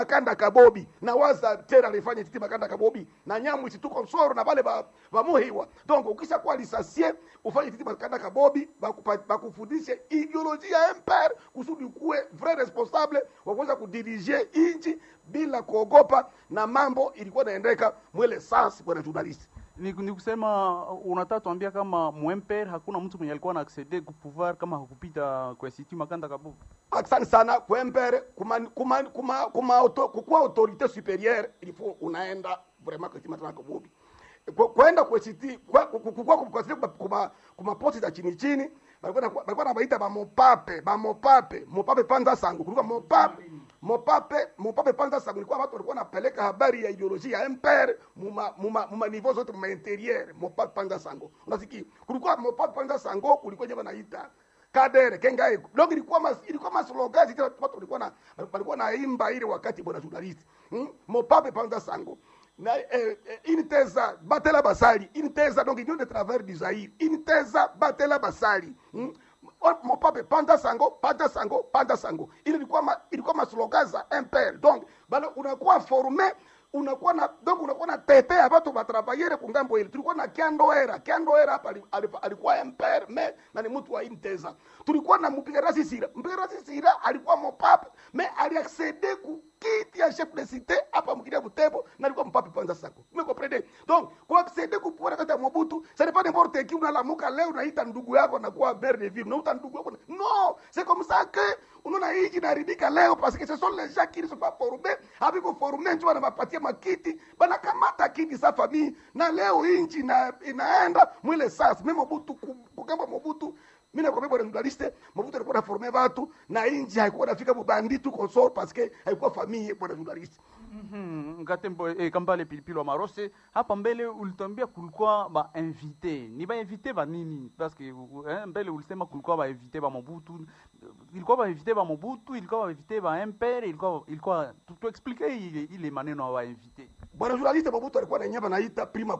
Makanda Kabobi na waza tena alifanya Titi Makanda Kabobi na Nyamwisi tuko Nsoro na wale ba Muhiwa. Donc ukisha kuwa lisasie ufanye Titi Makanda Kabobi bakufundishe ideolojia ya empire kusudi kuwe vrai responsable wa kuweza kudirige inchi bila kuogopa, na mambo ilikuwa inaendeka mwele sasa bwana journalist. Ni kusema unataka tuambia kama mwemper hakuna mtu mwenye alikuwa na acceder ku pouvoir kama hakupita kwa Titi Makanda Kabobi. Asante sana kwempere kukua autorité supérieure il faut unaenda vraiment kwa Titi Makanda Kabobi. Kwenda kwa Titi kwa posti za chini chini balikuwa na baita ba mopape panza sangu kulikuwa mopape panza sangu, ilikuwa watu walikuwa napeleka habari ya ideolojia ya empire muma niveau zote muma interieur. Mopape panza sangu unasikia, kulikuwa mopape panza sangu, kulikuwa nyama naita kadere kengai, donc ilikuwa maslogan zile watu walikuwa na imba ile wakati bwana journalist. Mopape panza sangu na initeza batela basali initeza, donc union de travers du Zaïre initeza batela basali. Mopape panda sango ile ilikuwa maslogan za impère. Donc bana unakuwa formé, unakuwa na tetea watu ba travailler ku ngambo ile. Tulikuwa na Kiando era hapa alikuwa impère mais na ni mtu wa inteza. Tulikuwa na Mpigarazi Sira alikuwa mopape mais aliaccéder ku kiti ya chef de cité hapa mkidia Butembo na alikuwa Mopape panza sango. Vous me comprenez? Donc kwa accéder ku pouvoir kata Mobutu, ça n'est pas n'importe qui unalamuka leo unaita ndugu yako na kuwa maire de ville, unaita ndugu yako. Non, c'est comme ça que unaona hii inaharibika leo parce que ce sont les gens qui ne sont pas formés, avec formés ndio wanapatia makiti, bana kamata kiti sa famille na leo inchi inaenda mwile sasa. Mimi Mobutu kugamba Mobutu, mimi nakwambia bwana journaliste, Mobutu alikuwa na former watu na inchi haikuwa nafika bubanditu consort parce que haikuwa famille bwana journaliste. Ngatembo Kambale Pilipili wa Marose hapa mbele ulitambia kulikuwa ba invité. Ni ba invité ba nini? Parce que mbele ulisema kulikuwa ba invité ba Mobutu. Ilikuwa ba invité ba Mobutu, ilikuwa ba invité ba MPR, ilikuwa tu expliquer ile maneno wa invité. Bwana journaliste, Mobutu alikuwa na nyamba naita Prima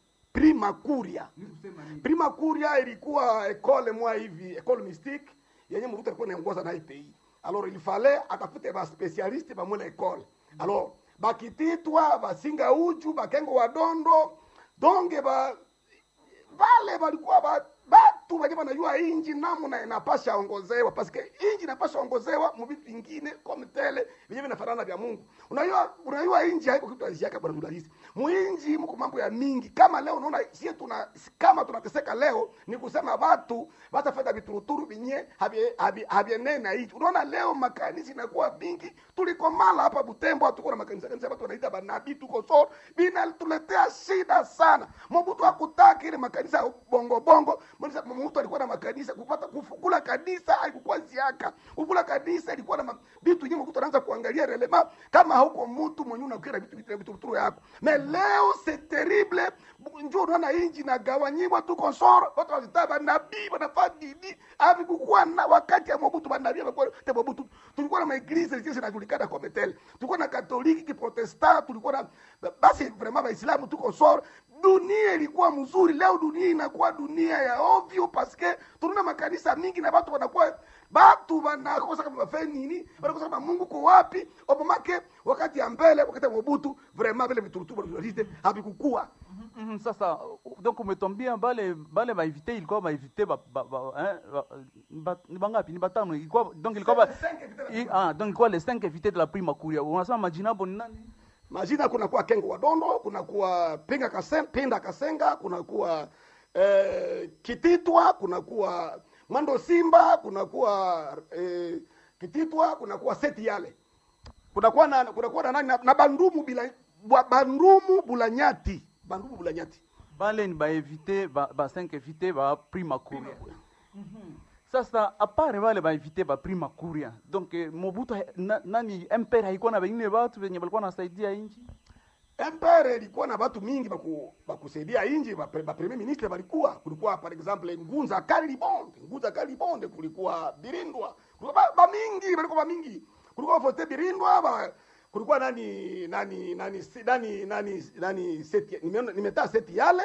Curia ilikuwa école moi hivi, école mystique yenye Mobutu alikuwa anaongoza na pays. Alors il fallait atafute ba spécialiste ba mwele école. Alors bakititwa basinga uju bakengo wadondo donge vale walikuwa batu wajema najua inji namna inapasha ongozewa parce que inji inapasha ongozewa mu vitu vingine comme tele vyenye vinafanana vya Mungu. Unajua inji haiko kitu aziaka bwana journalist. Muinji mko mambo ya mingi. Kama leo unaona sisi kama tunateseka leo ni kusema watu watafanya vituruturu vinye habienena hicho. Unaona leo makanisa inakuwa mingi. Tulikomala hapa Butembo tuko na makanisa watu wanaita banabii tuko so binatuletea shida sana. Mobutu hakutaka ile makanisa bongo. Mtu alikuwa na makanisa kufukula kanisa haikuwa ziaka. Kufukula kanisa ilikuwa na vitu nyingi mtu anaanza kuangalia relema kama hauko mtu mwenye unakira vitu yako. Mais leo c'est terrible. Njoo unaona inji na gawanyiwa tu konsoro watu wazitaba nabii wanafadidi hivi kukua na wakati ya Mobutu banabii walikuwa Mobutu. Tulikuwa na maeglise zinajulikana comme tel. Tulikuwa na katoliki ki protestant, tulikuwa na basi vraiment waislamu tu konsoro. Dunia ilikuwa mzuri. Leo dunia inakuwa dunia ya ovyo parce que tunaona makanisa mingi na watu wanakuwa batu wanakosa kama wafanye nini, wanakosa kama Mungu kwa wapi. Obamake wakati ya mbele, wakati ya Mobutu vraiment vile viturutubu vile havikukua. Sasa donc umetambia bale ba invité ilikuwa ba invité ni bangapi? Ni batano ilikuwa, donc ilikuwa donc ilikuwa les 5 invités de la Prima Curia. Unasema majina hapo ni nani? Majina kuna kuwa Kengo Wadondo, kuna kuwa Pinda Kasenga, kuna kuwa Kititwa, kuna kuwa Mando Simba, kuna kuwa Kititwa, kuna kuwa Seti Yale. Kuna kuwa na nani na Bandumu Bulanyati. Bale ni ba invité ba 5 invité ba Prima Curia. Sasa apare wale ba invité ba Prima Curia. Donc Mobutu nani MPR haikuwa na wengine watu wenye walikuwa nasaidia inji? MPR ilikuwa na watu mingi bakusaidia inji, ba premier ministre balikuwa. Kulikuwa par exemple Ngunza Kalibonde, kulikuwa Birindwa. Kulikuwa ba mingi. Kulikuwa Fote Birindwa, kulikuwa nani Seti, nimeta Seti Yale.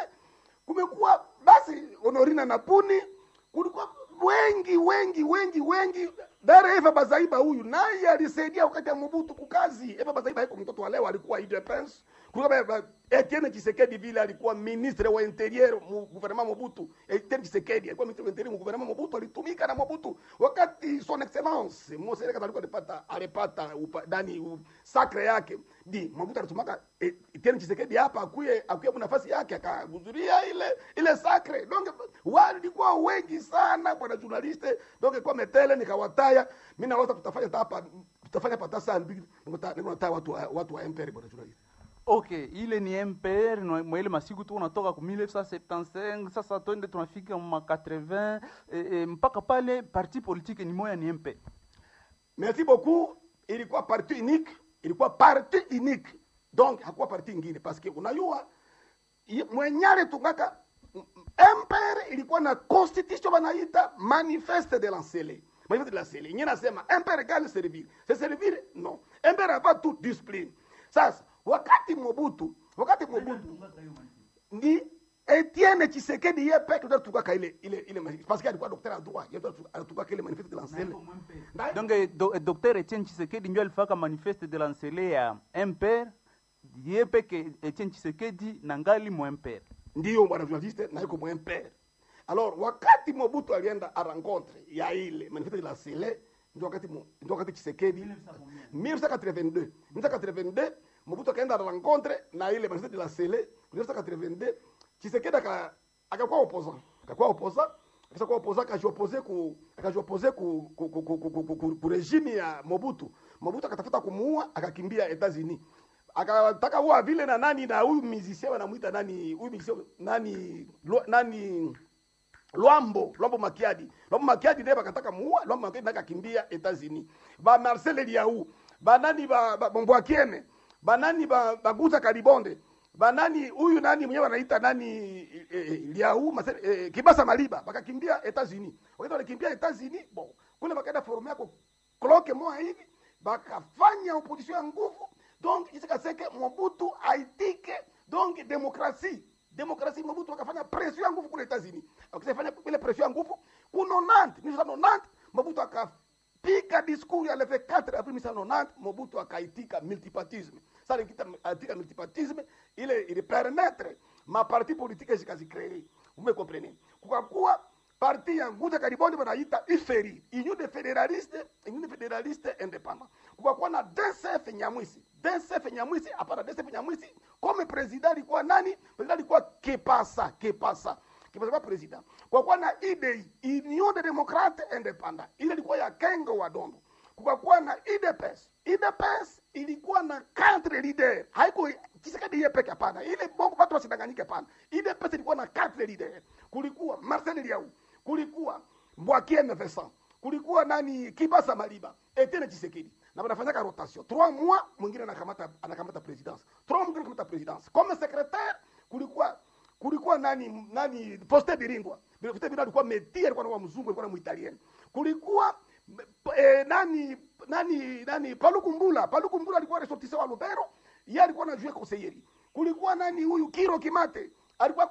Kumekuwa basi Honorina Napuni, kulikuwa wengi Dare Eva Bazaiba huyu naye alisaidia wakati ya Mobutu kukazi. Eva Bazaiba haiko mtoto wa leo, alikuwa UDPS. Kulikuwa Etienne Tshisekedi vile alikuwa ministre wa interieur mu gouvernement Mobutu. Etienne Tshisekedi alikuwa ministre wa interieur mu gouvernement Mobutu, alitumika na Mobutu wakati son excellence Mose Sereka alikuwa alipata ndani sacre yake. Mobutu alitumaka Etienne Tshisekedi hapa akuye nafasi yake akahudhuria ile sacre. Donc walikuwa wengi sana bwana journaliste. Donc kwa metele nikawataya mimi na watu tutafanya pata saa mbili nikutaya watu wa MPR bwana journaliste. Okay, ile ni MPR mwele masiku tu unatoka ku 1975 sasa twende tunafika mu 80 mpaka pale parti politique ni moya ni MPR. Merci beaucoup. Ilikuwa parti unique. Donc hakuwa parti nyingine parce que unajua mwenyale tungaka MPR ilikuwa na constitution wanaita manifeste de l'Ancele. Manifeste de l'Ancele. Nyinyi nasema MPR égale servir. C'est servir? Non. MPR a pas toute discipline. Sasa wakati Mobutu ni Etienne Tshisekedi yeye peke ndio tukaka ile parce que alikuwa docteur en droit, yeye tukaka ile manifeste de l'Ancele. Donc docteur Etienne Tshisekedi ndio alifaka manifeste de l'Ancele ya MPR, yeye peke Etienne Tshisekedi na ngali mu MPR. Ndio bwana journaliste na yuko mu MPR. Alors wakati Mobutu alienda a rencontre ya ile manifeste de l'Ancele ndio wakati Tshisekedi 1982 Mobutu akaenda rencontre na ile manifeste de l'Ancele 1982. Tshisekedi akakuwa opposant. Akajiopose ku regime ya Mobutu. Mobutu akatafuta kumuua, akakimbia Etats-Unis. Akataka huwa vile na nani na huyu musicien wanamuita nani, huyu musicien nani Luambo Makiadi. Luambo Makiadi ndiye akataka muua, Luambo Makiadi akakimbia Etats-Unis. Ba Marcel Eliaou, ba nani ba Mbwakiene, ba nani ba Guza Kalibonde. Banani huyu nani mwenyewe anaita nani Liaou Kibasa Maliba bakakimbia Etats-Unis. Wakati walikimbia Etats-Unis, kule bakaenda forum yako cloque moja hivi bakafanya opposition ya nguvu. Donc isikaseke Mobutu aitike donc démocratie Mobutu akafanya pression ya nguvu kule Etats-Unis. Akifanya ile pression ya nguvu kuno 1990 Mobutu akapiga discours ya le 24 avril 1990 Mobutu akaitika multipartisme. Ça atika multipartisme il permettre ma parti politique zikazicréer. Vous me comprenez? Kwa kuwa parti ya Nguza Karibonde wanaita IFERI, Union de Fédéralistes Indépendants. Kwa kuwa na DCF Nyamwisi, hapana DCF Nyamwisi, comme président alikuwa nani? Président alikuwa Kepasa président. Kwa kuwa na IDI, Union de Démocrates Indépendants, ile ilikuwa ya Kengo wa Dondo. Kwa kuwa na IDPS ilikuwa na 4 leader. Haiko Tshisekedi yeye peke hapana. Ile bongo watu wasidanganyike hapana. IDPS ilikuwa na 4 leader. Kulikuwa Marcel Liaou, kulikuwa Mbwakiene Vincent, kulikuwa nani Kibasa Maliba, Etienne Tshisekedi. Na wanafanya rotation. 3 mois mwingine anakamata presidence. 3 mwingine anakamata presidence. Comme secrétaire kulikuwa nani Faustin Biringwa. Faustin Biringwa alikuwa métier, alikuwa na mzungu, alikuwa na muitaliano. Kulikuwa nani Palukumbula alikuwa ressortissant wa Lubero, yeye alikuwa na jouer conseiller. Kulikuwa nani huyu Kiro Kimate alikuwa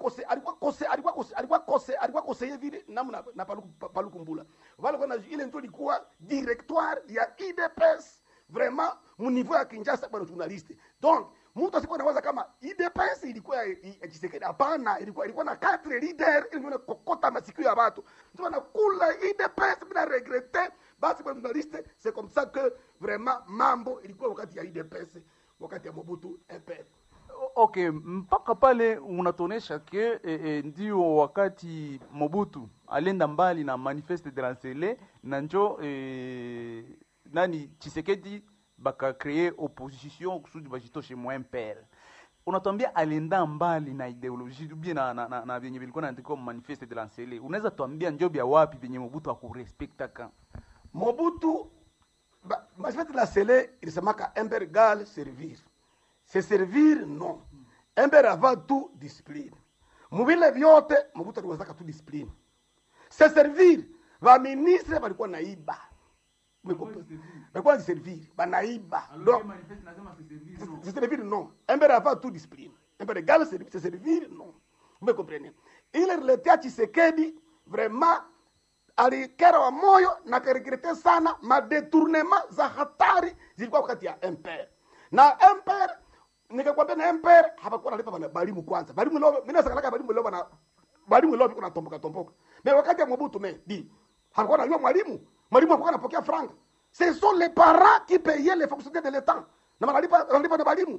conseiller vile namna na Palukumbula. Wale kwa ile ndio ilikuwa directoire ya IDPS vraiment mu niveau ya Kinshasa bwana journaliste. Donc mtu asikuwa anawaza kama IDPS ilikuwa Tshisekedi, hapana, ilikuwa na 4 leader ili ndio kokota masikio ya watu. Ndio wanakula IDPS bila regretter. Basi kwa journaliste, c'est comme ça que vraiment mambo ilikuwa wakati ya IDPS, wakati ya Mobutu MPR. Okay, mpaka pale unatonesha ke ndio wakati Mobutu alienda mbali na manifeste de l'Ancele na njo nani Tshisekedi baka créer opposition kusudi bajitoshe mu MPR. Unatuambia alienda mbali na ideologie bien na vyenye vilikuwa naandikwa manifeste de l'Ancele. Unaweza tuambia njobi ya wapi vyenye Mobutu akurespecta ka? Mobutu manifeste de l'Ancele ilisemaka MPR égale servir. C'est servir non. MPR avant tout discipline. Muvile vyote Mobutu aliwazaka tu discipline. C'est servir. Va ministre walikuwa naiba. Walikuwa servir, banaiba. Donc c'est servir non. MPR avant tout discipline. MPR égale servir, c'est servir non. Vous me comprenez? Il est le Tshisekedi vraiment alikera wa moyo na karegrete sana madetournement za hatari zilikuwa wakati ya MPR. Na MPR nikakwambia na MPR hapakuwa nalipa balimu kwanza. Balimu leo mimi nasakalaka balimu leo kuna tomboka. Mais wakati ya Mobutu hapakuwa nalipa mwalimu. Mwalimu hapakuwa anapokea franga. Ce sont les parents qui payaient les fonctionnaires de l'État. Na wanalipa na balimu.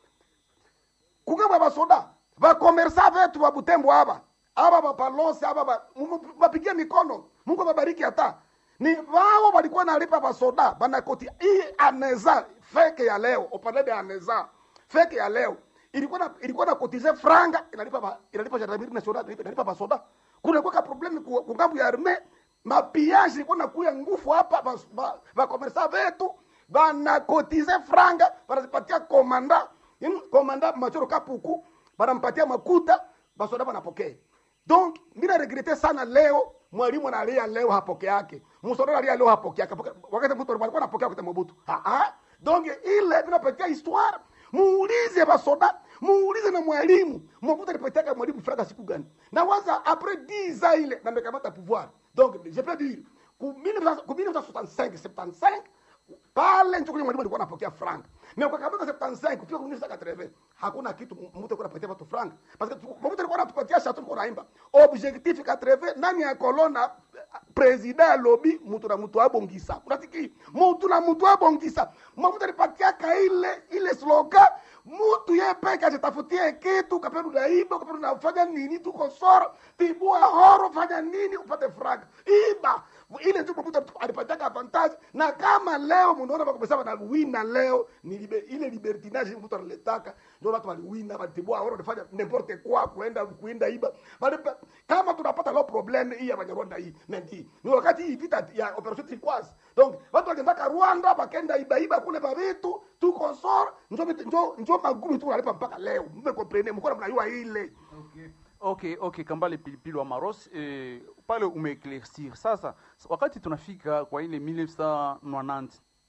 Kugaba basoda, ba commerçant vetu wa Butembo hapa. Aba bapalose aba bapigia mikono. Mungu awabariki hata. Ni wao walikuwa nalipa basoda banakoti hii aneza fake ya leo, opande de aneza fake ya leo. Ilikuwa na kotize franga inalipa gendarmerie nationale inalipa basoda. Kuna kwa problem ku ngambo ya armée, mapiage ilikuwa nakuya ngufu hapa ba commerçant vetu banakotize franga banazipatia komanda Machoro Kapuku banampatia makuta basoda banapokea. Donc mimi regrette sana leo mwalimu analia leo hapoke yake. Msoda analia leo hapoke yake. Wakati mtu alikuwa anapokea kwa Mobutu. Donc ile tunapatia histoire. Muulize basoda, muulize na mwalimu. Mobutu alipatia mwalimu franga siku gani? Na waza après 10 ans ile na mekamata pouvoir. Donc je peux dire ku 1965 75 pale ndio mwalimu alikuwa anapokea franga. Mais kwa kabla 75 kufika 1980 hakuna kitu mtu alikuwa anapatia watu franga. Parce que Mobutu alikuwa anatupatia chateau kwa naimba. Objectif 80 nani ya kolona president lobby mtu na mtu abongisa. Unatiki mtu na mtu abongisa. Mobutu alipatia ile slogan mtu yeye peke ajitafutie kitu kapendo daiba kapendo nafanya nini tu kosoro tibua horo fanya nini upate franga. Iba ile ndio Mobutu alipata advantage. Na kama leo mnaona bakobesa na wina leo ni ile libertinage mtu analetaka ndio watu waliwina batibua horo wanafanya n'importe quoi kuenda iba. Bali kama tunapata leo problem hii ya Banyarwanda hii mendi ni wakati hii vita ya operation Turquoise. Donc watu walienda Rwanda bakenda iba kule babitu tu konsor ndio magumu tu wanalipa mpaka leo. Mmekomprene mko mnajua ile. Okay, Kambale Pilipili wa Maros, pale umeeclaircir. Sasa wakati tunafika kwa ile 1990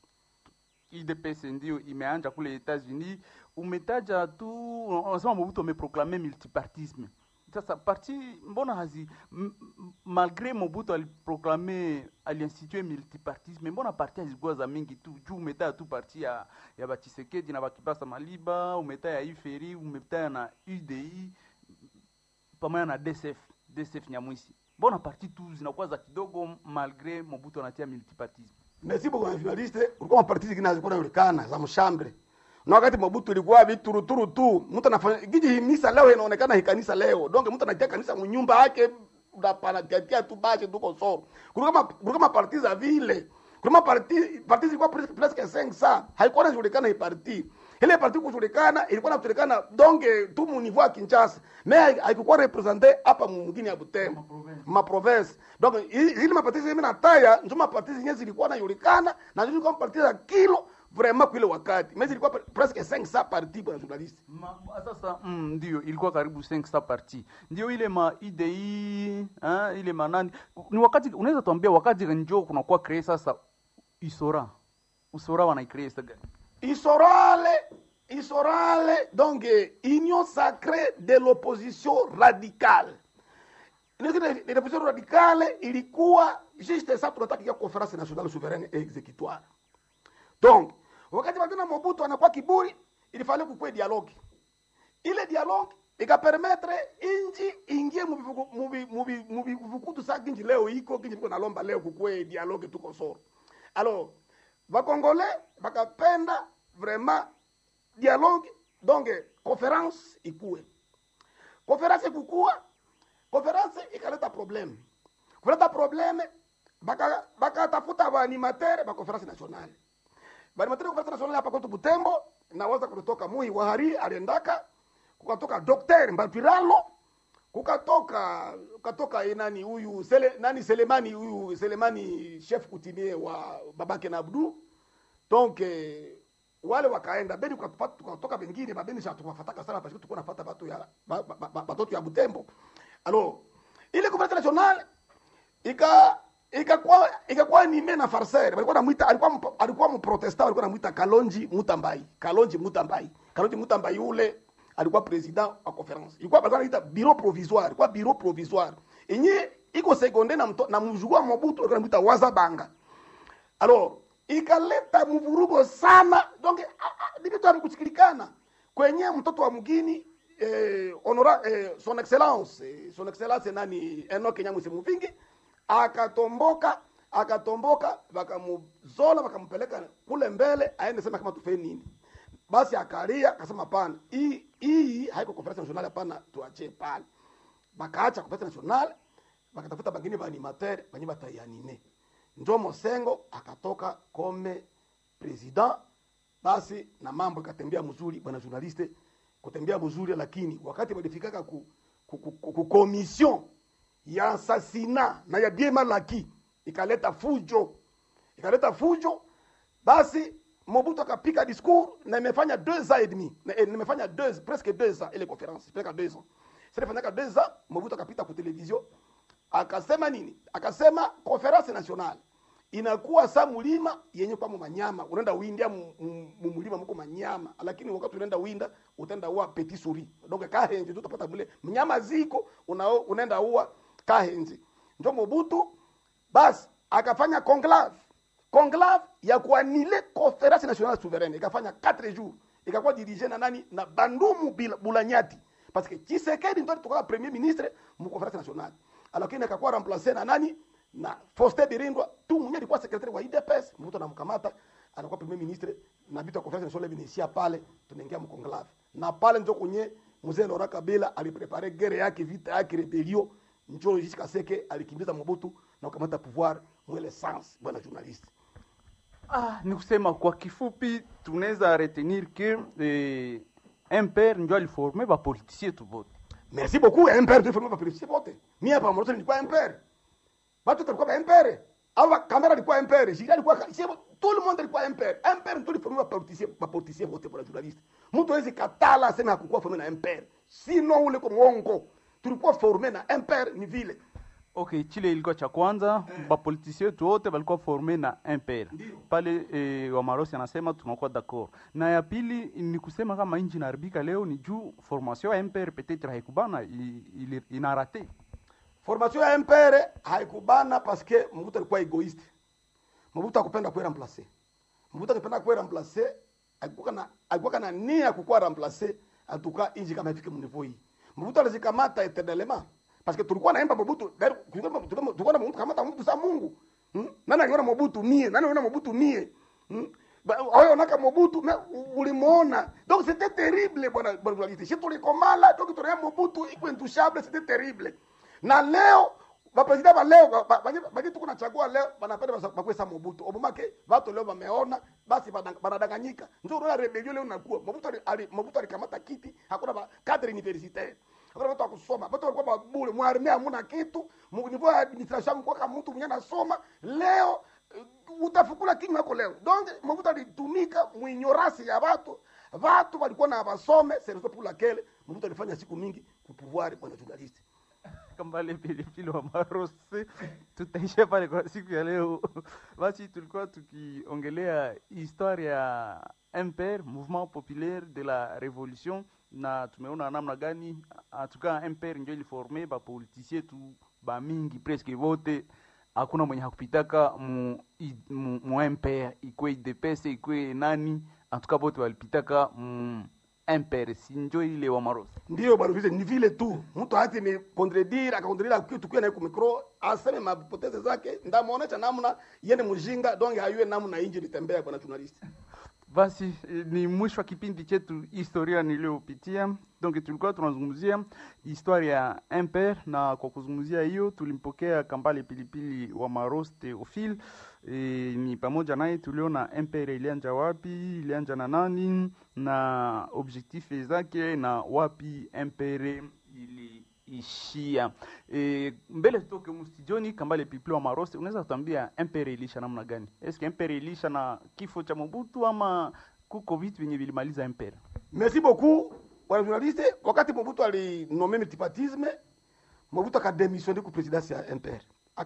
IDPS ndio imeanja kule États-Unis, umetaja tu unasema Mobutu ameproclamer multipartisme. Sasa parti mbona malgré Mobutu aliproclamer aliinstituer multipartisme, mbona parti hazikuwa za mingi tu juu umetaja tu parti ya Bachisekedi na Bakibasa Maliba, umetaja ya Iferi, umetaja na UDI pamoja na DCF Nyamwisi. Mbona parti tu zinakuwa za kidogo malgré Mobutu anatia multipartisme? Merci beaucoup journaliste. Ulikuwa parti zingine zilikuwa zinaonekana za mshambre. Na wakati Mobutu ilikuwa vituruturu tu, mtu anafanya giji himisa leo inaonekana hikanisa leo. Donc mtu anatia kanisa mnyumba yake unapana tia tu baje tuko so. Kulikuwa parti za vile. Kulikuwa parti zilikuwa presque 500. Haikuwa inajulikana hii parti. Ile parti kujulikana ilikuwa inajulikana donc tu mu niveau ya Kinshasa. Mais haikuwa representer hapa mwingine ya Butembo. Ma province. Donc ile maparti zingine nataya ndio maparti zingine zilikuwa inajulikana na zilikuwa parti za kilo vraiment kule wakati. Mais ilikuwa presque 500 parti pour journaliste. Sasa ndio ilikuwa karibu 500 parti. Ndio ile ma IDI, ile manani. Ni wakati unaweza tuambia wakati ndio kuna kwa create sasa Usora wanaicreate sasa gani? Isorale, donc union sacrée de l'opposition radicale. L'opposition radicale ilikuwa juste ça tunataka ya conférence nationale souveraine et exécutoire. Donc, wakati watu Mobutu anakuwa kiburi, ilifanya kukue dialogue. Ile dialogue ikapermettre inji ingie mubivukutu sa kinji leo iko kinji iko nalomba leo kukue dialogue tuko soro. Alors, Congolais bakapenda vraiment dialogue, donc conférence ikue. Conférence ikukua, conférence ikaleta problème. Kuleta problème baka tafuta ba animateur ba conférence nationale. Ba animateur ba conférence nationale hapa kwetu Butembo na waza kutoka Muhi Wahari aliendaka, kukatoka Dr. Mbapiralo, kukatoka nani huyu Selemani chef coutumier wa babake na Abdu. Donc wale wakaenda beni tukatoka bengine babeni sha tukafataka sana parce que tuko nafuata batoto ya Butembo. Alors ile conférence nationale ikakuwa ni mena farceur walikuwa namuita alikuwa mprotestant walikuwa namuita Kalonji Mutambai ule alikuwa president wa conference ilikuwa walikuwa naita bureau provisoire yenye iko sekonde na mjukuu wa Mobutu alikuwa anamuita Wazabanga. Alors ikaleta mvurugo sana, donc ni vitu havikusikilikana kwenye mtoto wa mgini son excellence nani Enoch Nyamwisi Muvingi akatomboka wakamuzola wakampeleka kule mbele aende sema kama tufe nini. Basi akalia akasema pana, hii haiko conference nationale, hapana, tuache pale. Bakaacha conference nationale, bakatafuta bangine ba animateur banye batayanine. Ndio Mosengo akatoka kome president. Basi na mambo yakatembea mzuri, bwana journaliste, kutembea mzuri, lakini wakati walifikaka ku commission ya assassinat na ya bien malaki ikaleta fujo. Basi Mobutu akapika discours na imefanya 2 ans et demi, nimefanya presque 2 ans ile conférence, presque 2 ans. Sasa ifanyaka 2 ans, Mobutu akapita kwa television akasema nini? Akasema conférence nationale inakuwa sa mulima yenye kwa manyama, unaenda windia mulima mko manyama, lakini wakati unaenda winda utaenda uwa petit souris, donc kahenzi utapata mule mnyama ziko, unaenda uwa kahenzi. Ndio Mobutu basi akafanya conclave ya kuanile conférence nationale souveraine, ikafanya 4 jours, ikakuwa dirigé na nani? Na Bandumu Bulanyati, parce que Tshisekedi ndio alitoka premier ministre mu conférence nationale, alors qu'il akakuwa remplacé na nani? Na Faustin Birindwa tu mwenye alikuwa secrétaire wa IDPS. Mtu anamkamata anakuwa premier ministre, na vitu ya conférence nationale vinaishia pale, tunaingia mu conclave. Na pale ndio kwenye mzee Laurent Kabila aliprepare guerre yake, vita yake, rebellion, ndio jusqu'à ce que alikimbiza Mobutu na kukamata pouvoir mwele sans, bwana journaliste. Ni kusema kwa kifupi tunaweza retenir que MPR ndio aliforme ba politiciens tu vote. Merci beaucoup. MPR ndio aliforme ba politiciens vote. Mimi hapa Moroto nilikuwa MPR. Watu tulikuwa MPR. Awa kamera ilikuwa MPR. Jira ilikuwa tout le monde ilikuwa MPR. MPR ndio aliforme ba politiciens vote pour la journaliste. Mtu hawezi katala aseme hakukuwa formé na MPR. Sino ule kwa mwongo. Tulikuwa formé na MPR ni vile. Okay, Chile ilikuwa cha kwanza, ba politiciens wote walikuwa formé na MPR. Pale wa Marosi anasema tunakuwa d'accord. Na ya pili ni kusema kama inji inaharibika leo ni juu formation ya MPR peut-être haikubana, ina raté. Formation ya MPR haikubana parce que Mobutu alikuwa egoiste. Mobutu akupenda kuwa remplacer. Mobutu akipenda kuwa remplacer, alikuwa na nia kukuwa remplacer, atuka inji kama ifike mniveau hii. Mobutu alizikamata éternellement. Parce que tulikuwa naimba Mobutu, tulikuwa na Mobutu kamata Mobutu sa Mungu. Nani aliona Mobutu mie? Nani aliona Mobutu mie? Wao naka Mobutu ulimuona. Donc c'était terrible bwana journaliste. Si tulikomala donc tunaye Mobutu iko intouchable, c'était terrible. Na leo ba president ba leo baje tuko nachagua leo banapenda bakwesa Mobutu. Obumake watu leo wameona basi banadanganyika. Ndio unaona rebellion leo inakuwa. Mobutu alikamata kiti, hakuna ba cadre universitaire. Hakuna watu kusoma. Watu walikuwa mabule, mwarmea hamuna kitu, mnivo administration kwa kama mtu mwenye anasoma. Leo utafukula kinyo yako leo. Donc Mobutu alitumika muignorance ya watu. Watu walikuwa na basome, c'est raison pour laquelle Mobutu alifanya siku mingi ku pouvoir kwa journaliste. Kambale Pilipili wa Marosi, tutaisha pale kwa siku ya leo. Basi tulikuwa tukiongelea historia ya MPR, Mouvement Populaire de la Révolution, na tumeona namna gani atuka MPR ndio iliforme ba politiciens tu ba mingi presque vote, hakuna mwenye hakupitaka mu MPR, ikwe IDPS ikwe nani, atuka vote walipitaka MPR, si ndio ile wa Marosi. Ndio bwana vile ni vile tu. Mtu hati ni akaondredira kitu kwa na ku micro, aseme mapoteze zake, ndamuonesha namna yene mjinga donc hayue namna inji litembea bwana journalist. Basi ni mwisho wa kipindi chetu historia niliyopitia. Donc tulikuwa tunazungumzia historia ya MPR, na kwa kuzungumzia hiyo tulimpokea Kambale Pilipili wa Marosi Theophile. Ni pamoja naye tuliona MPR ilianza wapi, ilianza na nani, na objectif zake, na wapi MPR iliishia. Mbele tutoke mstudioni, Kambale Pilipili wa Marosi, unaweza kutambia MPR ilisha namna gani? Eske MPR ilisha na kifo cha Mobutu ama kuko vitu vyenye vilimaliza MPR? Merci beaucoup bwana journaliste. Wakati Mobutu alinomé multipartisme, Mobutu akademissione ku presidency ya MPR.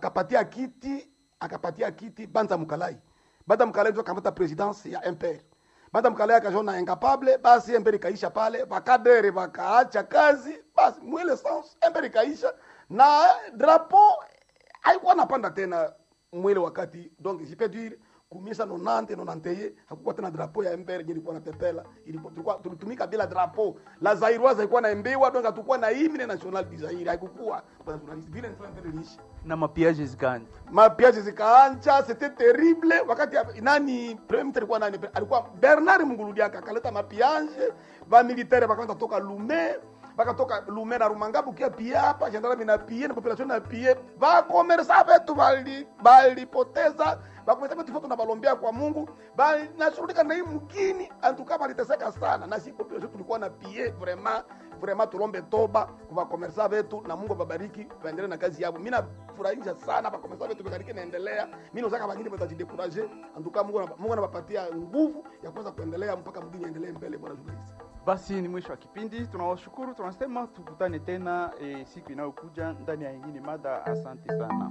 Akapatia kiti Banza Mukalai. Banza Mukalai ndio akamata presidence ya MPR. Banza Mukalai akajona incapable, basi MPR ikaisha pale, bakadere bakaacha kazi, basi mwele sans MPR ikaisha na drapeau haikuwa napanda tena mwele wakati, donc je peux dire kumisa 90 hakukuwa tena drapeau ya MPR yenye ilikuwa na pepela, ilikuwa tulitumika bila drapeau. La Zairoise ilikuwa na imbiwa, donc hatukuwa na hymne national du Zaire, haikukuwa bwana journalist vile niliishi. Na mapiages zikaanza. Mapiages zikaanza, c'était terrible. Wakati nani premier ministre alikuwa nani? Alikuwa Bernard Munguludiaka, akaleta mapiages, ba militaire bakaanza toka Lume, bakatoka Lume na Rumangabu kia pia hapa, gendarme na pia na population na pia, ba commerçant wetu bali poteza, ba commerçant wetu foto na balombea kwa Mungu, ba nasurudika na hii mkini, antuka baliteseka sana, na si population tulikuwa na pia vraiment tulombe toba kwa commerçant wetu, na Mungu babariki waendelee na kazi yao. Mimi nafurahisha sana ba commerçant wetu bekariki naendelea. Mimi nataka wengine watajidekuraje, antuka Mungu anawapatia nguvu ya kuweza kuendelea mpaka mgini endelee mbele bwana journalist. Basi ni mwisho wa kipindi, tunawashukuru, tunasema tukutane tena siku inayokuja ndani ya nyingine mada. Asante sana.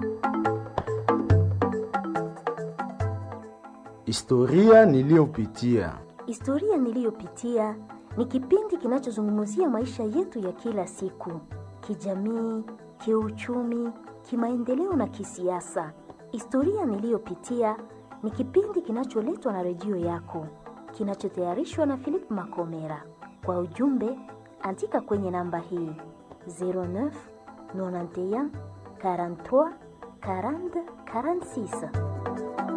Historia niliyopitia. Historia niliyopitia ni kipindi kinachozungumzia maisha yetu ya kila siku, kijamii, kiuchumi, kimaendeleo na kisiasa. Historia niliyopitia ni kipindi kinacholetwa na redio yako, kinachotayarishwa na Philip Makomera. Kwa ujumbe, andika kwenye namba hii 09 91 43 40 46.